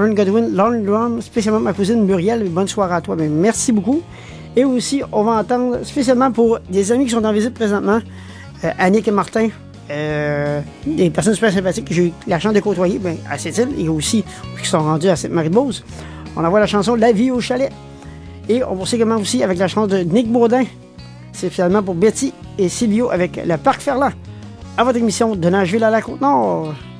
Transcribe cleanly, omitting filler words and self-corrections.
Ern Godwin, Lauren Drum, spécialement ma cousine Muriel. Bonne soirée à toi. Bien, merci beaucoup. Et aussi, on va entendre spécialement pour des amis qui sont en visite présentement, Annick et Martin, des personnes super sympathiques que j'ai eu la chance de côtoyer à cette île et aussi qui sont rendus à Sainte-Marie-de-Beauce. On envoie la chanson La vie au chalet. Et on poursuit également aussi avec la chanson de Nick Baudin. C'est finalement pour Betty et Silvio avec le Parc Ferland. À votre émission de Nashville à la Côte-Nord.